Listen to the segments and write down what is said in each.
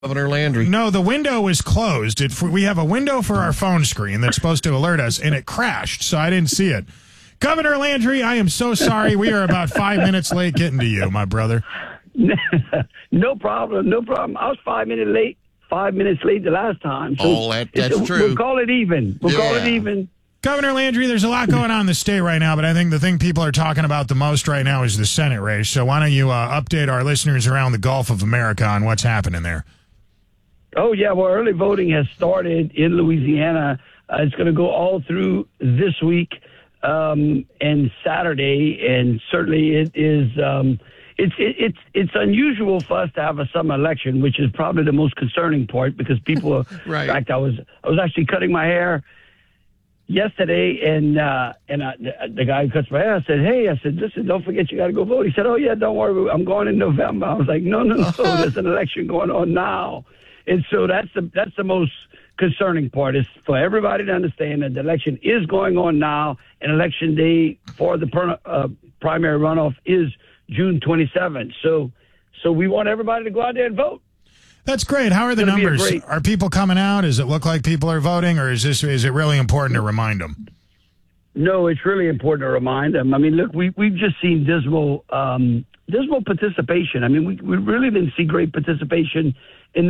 Governor Landry. No, the window is closed. We have a window for our phone screen that's supposed to alert us, and it crashed, so I didn't see it. Governor Landry, I am so sorry. We are about 5 minutes late getting to you, my brother. No problem. No problem. I was 5 minutes late. 5 minutes late the last time. So that's true. We'll call it even. Call it even. Governor Landry, there's a lot going on in the state right now, but I think the thing people are talking about the most right now is the Senate race. So why don't you update our listeners around the Gulf of America on what's happening there? Oh, yeah. Well, early voting has started in Louisiana. It's going to go all through this week and Saturday. And certainly it is it's unusual for us to have a summer election, which is probably the most concerning part because people are, right. In fact, I was actually cutting my hair yesterday, and the guy who cuts my hair said, "Hey," I said, "Listen, don't forget you got to go vote." He said, "Oh yeah, don't worry, I'm going in November." I was like, "No, there's an election going on now," and so that's the most concerning part is for everybody to understand that the election is going on now, and election day for the primary runoff is June 27th. So we want everybody to go out there and vote. That's great. How are the numbers? Are people coming out? Does it look like people are voting, or is it really important to remind them? No, it's really important to remind them. I mean, look, we've just seen dismal participation. I mean, we really didn't see great participation in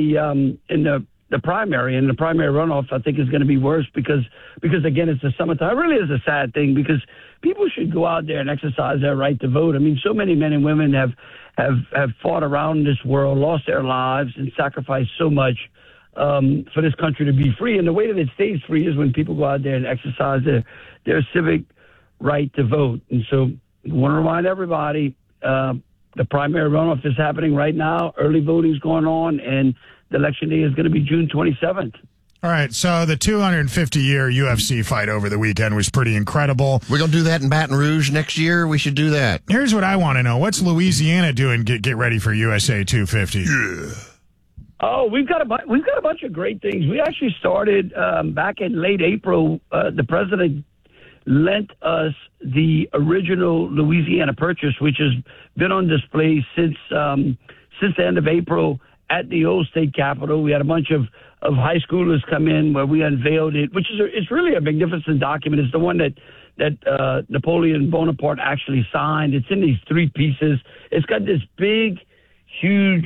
the primary, and the primary runoff. I think is going to be worse because again, it's the summertime. It really is a sad thing because people should go out there and exercise their right to vote. I mean, so many men and women have fought around this world, lost their lives, and sacrificed so much for this country to be free. And the way that it stays free is when people go out there and exercise their civic right to vote. And so I want to remind everybody, the primary runoff is happening right now. Early voting is going on, and the election day is going to be June 27th. All right, so the 250-year UFC fight over the weekend was pretty incredible. We're going to do that in Baton Rouge next year. We should do that. Here's what I want to know. What's Louisiana doing to get ready for USA 250? Yeah. Oh, we've got a bunch of great things. We actually started back in late April. The president lent us the original Louisiana Purchase, which has been on display since the end of April at the old state capitol. We had a bunch of high schoolers come in where we unveiled it, which is it's really a magnificent document. It's the one that Napoleon Bonaparte actually signed. It's in these three pieces. It's got this big, huge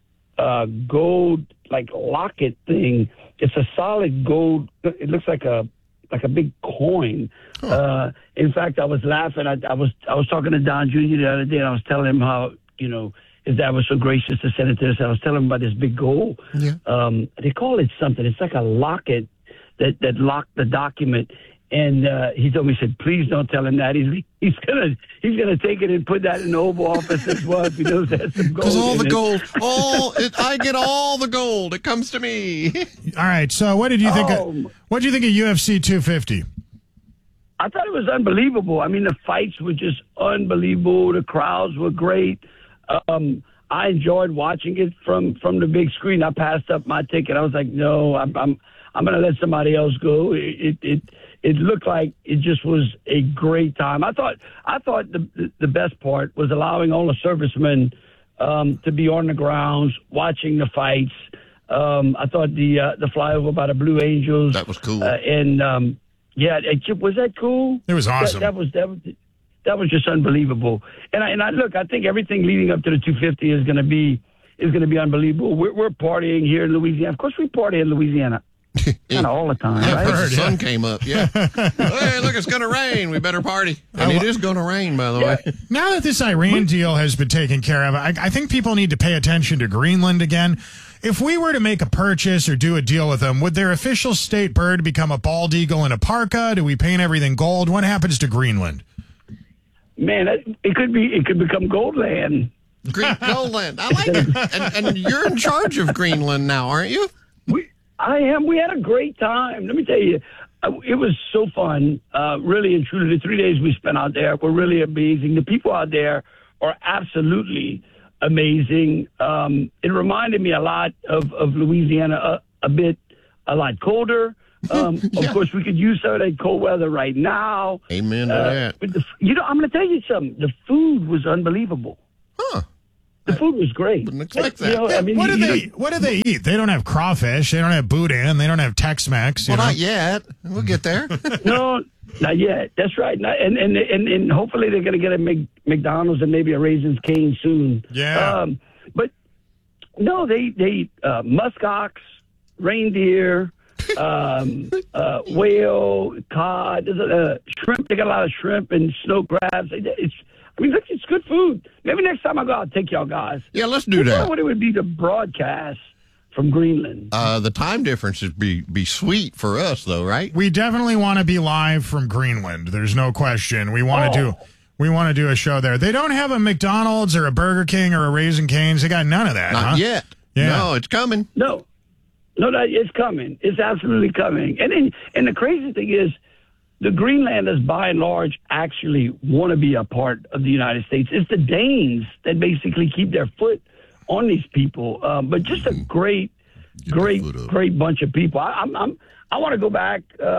gold like locket thing. It's a solid gold. It looks like a big coin. Huh. In fact, I was laughing. I was talking to Don Jr. the other day, and I was telling him how his dad was so gracious to send it to us. I was telling him about this big gold. Yeah. They call it something. It's like a locket that locked the document. And he told me, he said, please don't tell him that. He's gonna take it and put that in the Oval Office as well if he knows there's some gold. Because all the gold, I get all the gold. It comes to me. All right. So what did you think? What did you think of UFC 250? I thought it was unbelievable. I mean, the fights were just unbelievable. The crowds were great. I enjoyed watching it from the big screen. I passed up my ticket. I was like, no, I'm going to let somebody else go. It looked like it just was a great time. I thought the best part was allowing all the servicemen to be on the grounds watching the fights. I thought the flyover by the Blue Angels. That was cool. Yeah, was that cool? It was awesome. That was just unbelievable. And I think everything leading up to the 250 is going to be unbelievable. We're partying here in Louisiana. Of course, we party in Louisiana kind of all the time, right? The sun came up, yeah. Hey, look, it's going to rain. We better party. And it is going to rain, by the way. Now that this Iran deal has been taken care of, I think people need to pay attention to Greenland again. If we were to make a purchase or do a deal with them, would their official state bird become a bald eagle and a parka? Do we paint everything gold? What happens to Greenland? Man, it could become Goldland. Goldland. I like it. And you're in charge of Greenland now, aren't you? I am. We had a great time. Let me tell you, it was so fun. Really and truly, the 3 days we spent out there were really amazing. The people out there are absolutely amazing. It reminded me a lot of Louisiana, a lot colder. Of course, we could use some of that cold weather right now. Amen to that. But I'm going to tell you something. The food was unbelievable. Huh. The food was great. Wouldn't expect You that. know, I mean, What do they eat? They don't have crawfish. They don't have boudin. They don't have Tex-Mex. Well, you know? not yet. We'll get there. No, not yet. That's right. And hopefully they're going to get a McDonald's and maybe a Raisins Cane soon. Yeah. But no, they eat muskox, reindeer, whale, cod, shrimp. They got a lot of shrimp and snow crabs. It's good food. Maybe next time I go, I'll take y'all guys. Yeah, let's do that. What it would be to broadcast from Greenland. The time differences be sweet for us, though, right? We definitely want to be live from Greenland. There's no question. We want to do a show there. They don't have a McDonald's or a Burger King or a Raising Cane's. They got none of that. Not yet. Yeah. No, it's coming. No, it's coming. It's absolutely coming. And the crazy thing is, the Greenlanders, by and large, actually want to be a part of the United States. It's the Danes that basically keep their foot on these people. But just a great bunch of people. I want to go back.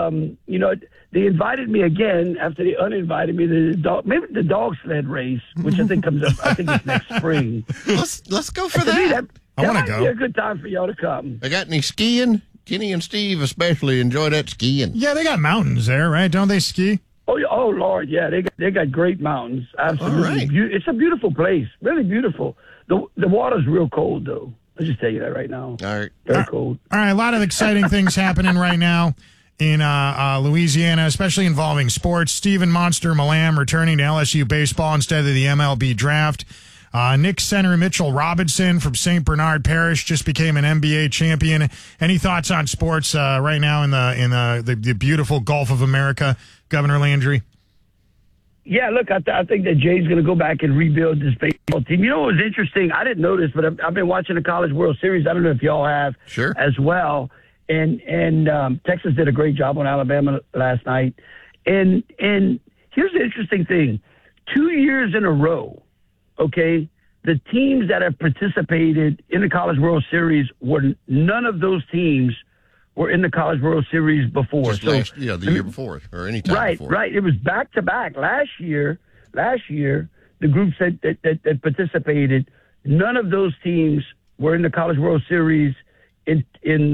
They invited me again after they uninvited me to the dog sled race, which I think comes up. I think it's next spring. Let's go for To me, that. I wanna might go. be a good time for y'all to come. They got any skiing? Kenny and Steve especially enjoy that skiing. Yeah, they got mountains there, right? Don't they ski? Oh Lord, yeah, they got great mountains. Absolutely, All right. It's a beautiful place, really beautiful. The water's real cold though. I'll just tell you that right now. All right. Very cold. All right, a lot of exciting things happening right now in Louisiana, especially involving sports. Stephen Monster Malam returning to LSU baseball instead of the MLB draft. Nick center Mitchell Robinson from St. Bernard Parish just became an NBA champion. Any thoughts on sports right now in the beautiful Gulf of America, Governor Landry? Yeah, look, I think that Jay's going to go back and rebuild this baseball team. You know what was interesting? I didn't notice, but I've been watching the College World Series. I don't know if y'all have Sure. as well. And Texas did a great job on Alabama last night. And here's the interesting thing. 2 years in a row, okay, the teams that have participated in the College World Series none of those teams were in the College World Series before. Just the year before or any time before. Right. It was back to back. Last year, the groups that participated, none of those teams were in the College World Series in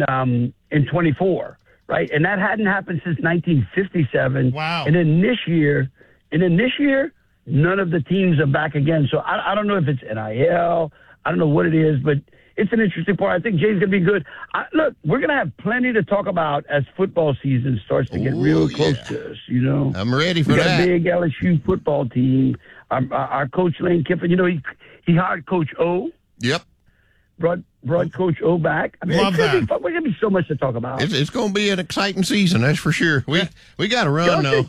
24. Right, and that hadn't happened since 1957. Wow. And then this year, none of the teams are back again. So I don't know if it's NIL. I don't know what it is, but it's an interesting part. I think Jay's going to be good. Look, we're going to have plenty to talk about as football season starts to get real close to us, you know. I'm ready for we got that. a big LSU football team. Our coach, Lane Kiffin, you know, he hired Coach O. Yep. Brought Coach O back. I mean, Love that. There's going to be so much to talk about. It's going to be an exciting season, that's for sure. We got to run, though.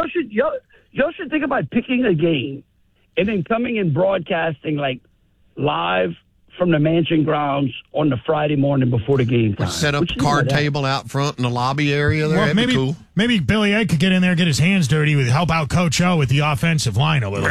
Y'all should think about picking a game and then coming and broadcasting like live from the mansion grounds on the Friday morning before the game time. Set up a card table out front in the lobby area there. That'd be cool. Maybe Billy Egg could get in there, get his hands dirty, help out Coach O with the offensive line a little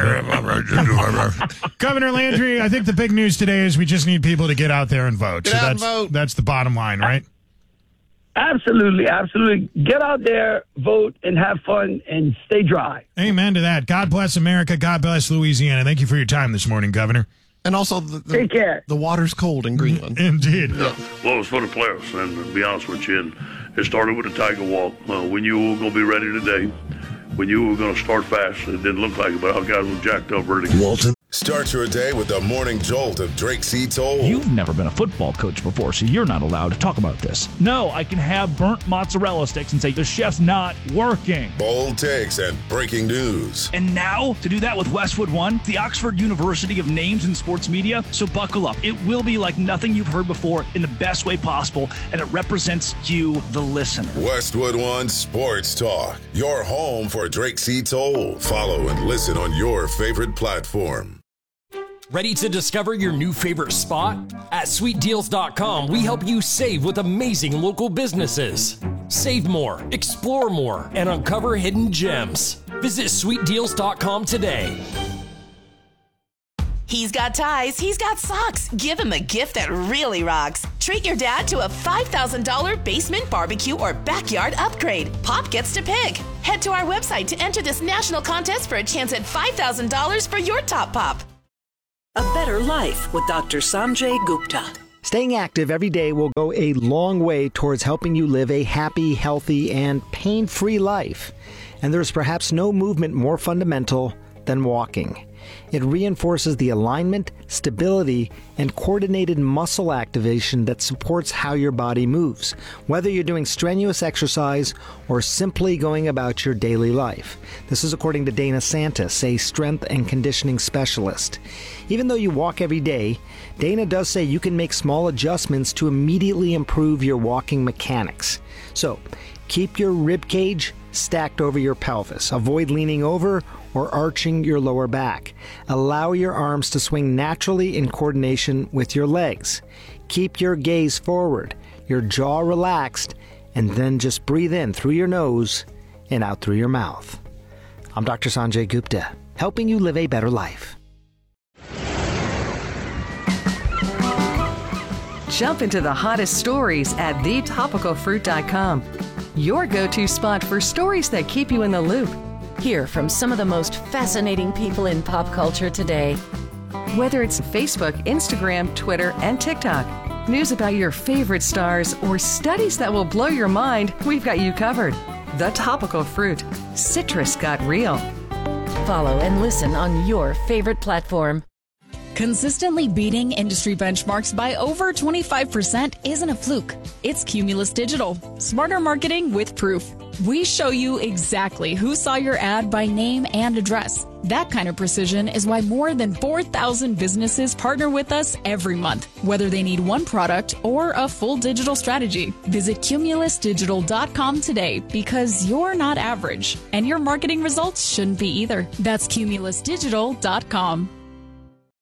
bit. Governor Landry, I think the big news today is we just need people to get out there and vote. Get out and vote. That's the bottom line, right? Absolutely. Get out there, vote, and have fun, and stay dry. Amen to that. God bless America. God bless Louisiana. Thank you for your time this morning, Governor. And also, Take care. The water's cold in Greenland. Indeed. Well, it was for the players, and to be honest with you, and it started with the Tiger Walk. We knew we were going to be ready today. We knew we were going to start fast. It didn't look like it, but our guys were jacked up early. Walton. Start your day with the morning jolt of Drake C. Toll. You've never been a football coach before, so you're not allowed to talk about this. No, I can have burnt mozzarella sticks and say the chef's not working. Bold takes and breaking news. And now, to do that with Westwood One, the Oxford University of Names in Sports Media. So buckle up. It will be like nothing you've heard before in the best way possible, and it represents you, the listener. Westwood One Sports Talk. Your home for Drake C. Toll. Follow and listen on your favorite platform. Ready to discover your new favorite spot? At SweetDeals.com, we help you save with amazing local businesses. Save more, explore more, and uncover hidden gems. Visit SweetDeals.com today. He's got ties, he's got socks. Give him a gift that really rocks. Treat your dad to a $5,000 basement barbecue or backyard upgrade. Pop gets to pick. Head to our website to enter this national contest for a chance at $5,000 for your top pop. A Better Life with Dr. Sanjay Gupta. Staying active every day will go a long way towards helping you live a happy, healthy, and pain-free life. And there's perhaps no movement more fundamental than walking. It reinforces the alignment, stability, and coordinated muscle activation that supports how your body moves, whether you're doing strenuous exercise or simply going about your daily life. This is according to Dana Santis, a strength and conditioning specialist. Even though you walk every day, Dana does say you can make small adjustments to immediately improve your walking mechanics. So, keep your rib cage stacked over your pelvis. Avoid leaning over or arching your lower back. Allow your arms to swing naturally in coordination with your legs. Keep your gaze forward, your jaw relaxed, and then just breathe in through your nose and out through your mouth. I'm Dr. Sanjay Gupta, helping you live a better life. Jump into the hottest stories at thetopicalfruit.com. Your go-to spot for stories that keep you in the loop. Hear from some of the most fascinating people in pop culture today. Whether it's Facebook, Instagram, Twitter, and TikTok, news about your favorite stars, or studies that will blow your mind, we've got you covered. The Topical Fruit. Citrus got real. Follow and listen on your favorite platform. Consistently beating industry benchmarks by over 25% isn't a fluke. It's Cumulus Digital. Smarter marketing with proof. We show you exactly who saw your ad by name and address. That kind of precision is why more than 4,000 businesses partner with us every month, whether they need one product or a full digital strategy. Visit cumulusdigital.com today because you're not average, and your marketing results shouldn't be either. That's cumulusdigital.com.